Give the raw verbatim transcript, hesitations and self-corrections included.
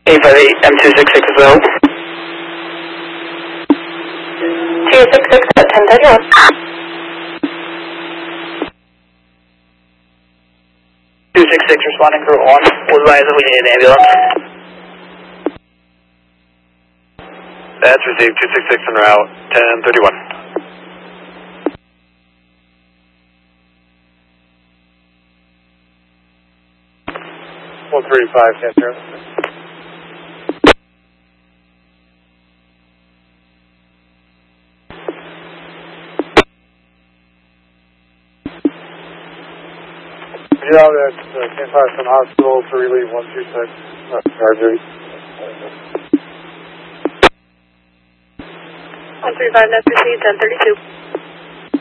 eight five eight, M two six six as well. two six six at ten thirty-one. two six six responding crew on. We'll advise if we need an ambulance. That's received, two six six en route, ten thirty-one. one three five, ten zero. Yeah, that's uh, ten five from hospital to relieve one two six. That's surgery. one three five, that's received, ten thirty-two.